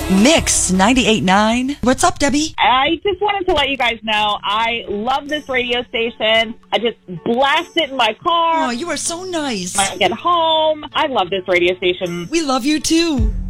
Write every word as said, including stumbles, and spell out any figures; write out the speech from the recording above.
Mix ninety-eight point nine. What's up, Debbie? I just wanted to let you guys know I love this radio station. I just blast it in my car. Oh, you are so nice. When I get home. I love this radio station. We love you too.